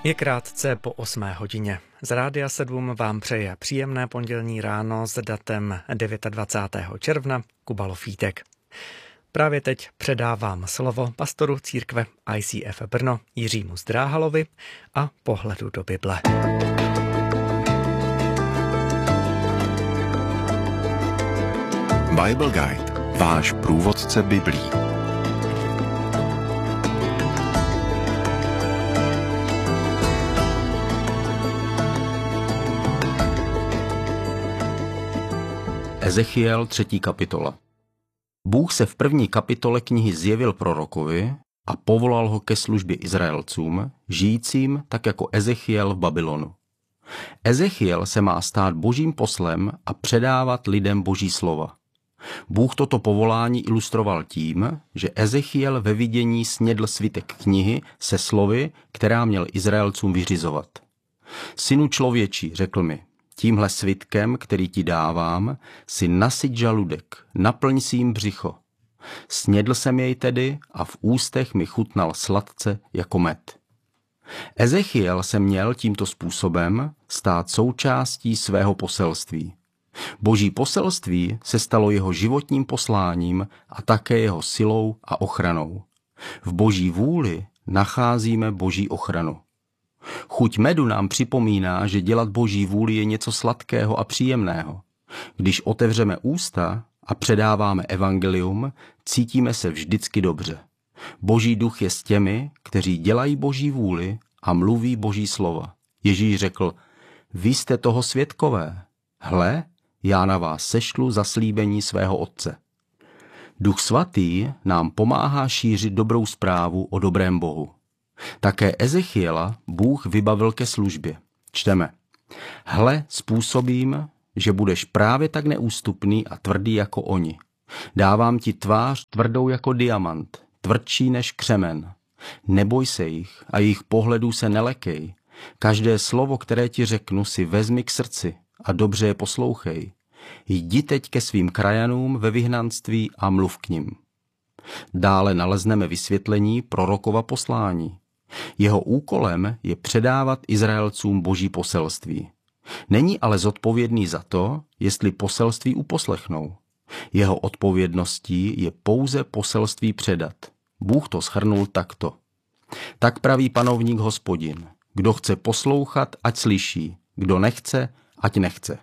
Je krátce po 8 hodině. Z Rádia 7 vám přeje příjemné pondělní ráno s datem 29. června Kuba Lofítek. Právě teď předávám slovo pastoru církve ICF Brno Jiřímu Zdráhalovi a pohledu do Bible. Bible Guide, váš průvodce Biblí. Ezechiel 3. kapitola. Bůh se v 1. kapitole knihy zjevil prorokovi a povolal ho ke službě Izraelcům, žijícím tak jako Ezechiel v Babylonu. Ezechiel se má stát božím poslem a předávat lidem boží slova. Bůh toto povolání ilustroval tím, že Ezechiel ve vidění snědl svitek knihy se slovy, která měl Izraelcům vyřizovat. Synu člověčí, řekl mi, tímhle svitkem, který ti dávám, si nasyť žaludek, naplň si jim břicho. Snědl jsem jej tedy a v ústech mi chutnal sladce jako med. Ezechiel se měl tímto způsobem stát součástí svého poselství. Boží poselství se stalo jeho životním posláním a také jeho silou a ochranou. V boží vůli nacházíme boží ochranu. Chuť medu nám připomíná, že dělat boží vůli je něco sladkého a příjemného. Když otevřeme ústa a předáváme evangelium, cítíme se vždycky dobře. Boží duch je s těmi, kteří dělají boží vůli a mluví boží slova. Ježíš řekl, vy jste toho svědkové. Hle, já na vás sešlu zaslíbení svého Otce. Duch svatý nám pomáhá šířit dobrou zprávu o dobrém Bohu. Také Ezechiela Bůh vybavil ke službě. Čteme. Hle, způsobím, že budeš právě tak neústupný a tvrdý jako oni. Dávám ti tvář tvrdou jako diamant, tvrdší než křemen. Neboj se jich a jejich pohledů se nelekej. Každé slovo, které ti řeknu, si vezmi k srdci a dobře je poslouchej. Jdi teď ke svým krajanům ve vyhnanství a mluv k nim. Dále nalezneme vysvětlení prorokova poslání. Jeho úkolem je předávat Izraelcům boží poselství. Není ale zodpovědný za to, jestli poselství uposlechnou. Jeho odpovědností je pouze poselství předat. Bůh to shrnul takto. Tak praví panovník Hospodin. Kdo chce poslouchat, ať slyší. Kdo nechce, ať nechce.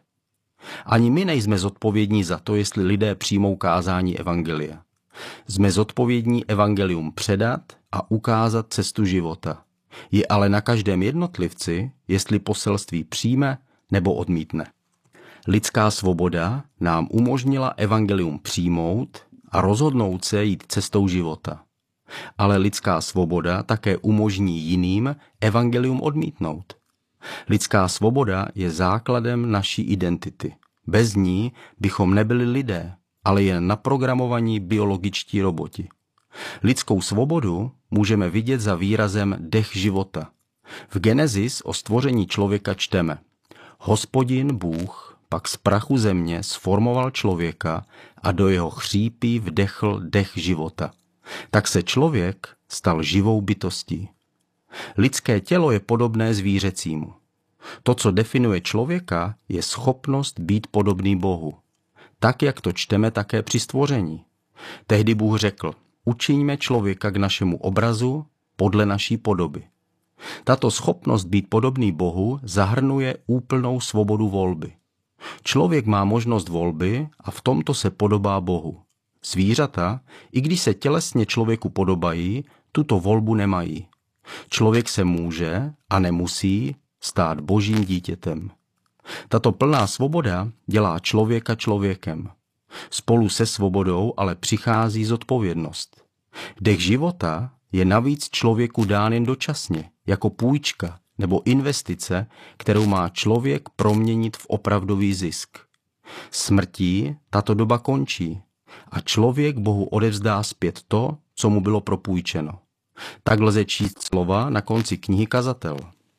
Ani my nejsme zodpovědní za to, jestli lidé přijmou kázání evangelia. Jsme zodpovědní evangelium předat a ukázat cestu života. Je ale na každém jednotlivci, jestli poselství přijme nebo odmítne. Lidská svoboda nám umožnila evangelium přijmout a rozhodnout se jít cestou života. Ale lidská svoboda také umožní jiným evangelium odmítnout. Lidská svoboda je základem naší identity. Bez ní bychom nebyli lidé, ale jen naprogramovaní biologičtí roboti. Lidskou svobodu můžeme vidět za výrazem dech života. V Genesis o stvoření člověka čteme. Hospodin Bůh pak z prachu země sformoval člověka a do jeho chřípí vdechl dech života. Tak se člověk stal živou bytostí. Lidské tělo je podobné zvířecímu. To, co definuje člověka, je schopnost být podobný Bohu. Tak, jak to čteme také při stvoření. Tehdy Bůh řekl, učiňme člověka k našemu obrazu podle naší podoby. Tato schopnost být podobný Bohu zahrnuje úplnou svobodu volby. Člověk má možnost volby a v tomto se podobá Bohu. Zvířata, i když se tělesně člověku podobají, tuto volbu nemají. Člověk se může a nemusí stát božím dítětem. Tato plná svoboda dělá člověka člověkem. Spolu se svobodou ale přichází zodpovědnost. Dech života je navíc člověku dán jen dočasně, jako půjčka nebo investice, kterou má člověk proměnit v opravdový zisk. Smrtí tato doba končí a člověk Bohu odevzdá zpět to, co mu bylo propůjčeno. Tak lze číst slova na konci knihy Kazatel.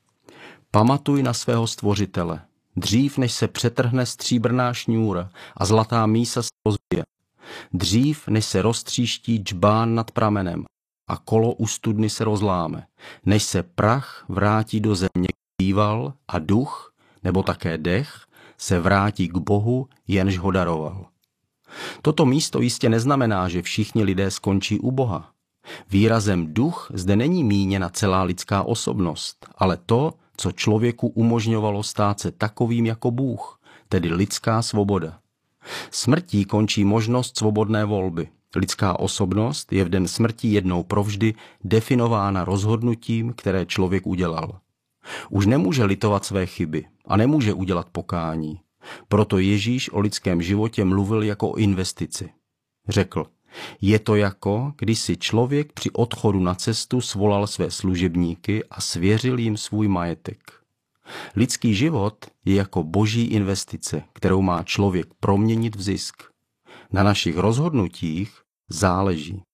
Pamatuj na svého stvořitele, dřív než se přetrhne stříbrná šňůra a zlatá mísa se rozbije, dřív než se roztříští džbán nad pramenem a kolo u studny se rozláme, než se prach vrátí do země, kde býval, a duch, nebo také dech, se vrátí k Bohu, jenž ho daroval. Toto místo jistě neznamená, že všichni lidé skončí u Boha. Výrazem duch zde není míněna celá lidská osobnost, ale to, co člověku umožňovalo stát se takovým jako Bůh, tedy lidská svoboda. Smrtí končí možnost svobodné volby. Lidská osobnost je v den smrti jednou provždy definována rozhodnutím, které člověk udělal. Už nemůže litovat své chyby a nemůže udělat pokání. Proto Ježíš o lidském životě mluvil jako o investici. Řekl, je to jako, když si člověk při odchodu na cestu svolal své služebníky a svěřil jim svůj majetek. Lidský život je jako boží investice, kterou má člověk proměnit v zisk. Na našich rozhodnutích záleží.